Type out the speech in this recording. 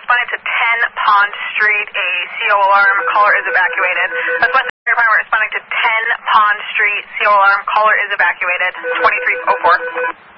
responding to 10 Pond Street. A CO alarm. Caller is evacuated. That's West Fire Department responding to 10 Pond Street. CO alarm. Caller is evacuated. 2304.